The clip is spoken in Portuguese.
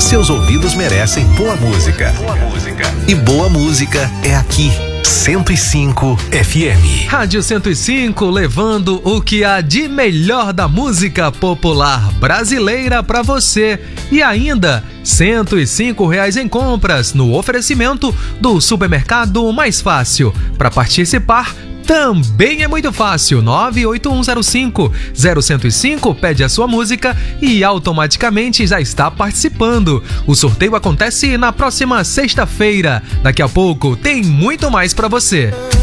Seus ouvidos merecem boa música. E boa música é aqui. 105 FM. Rádio 105, levando o que há de melhor da música popular brasileira pra você. E ainda, R$105 em compras no oferecimento do supermercado Mais Fácil. Para participar, também é muito fácil. 98105-0105, pede a sua música e automaticamente já está participando. O sorteio acontece na próxima sexta-feira. Daqui a pouco tem muito mais para você.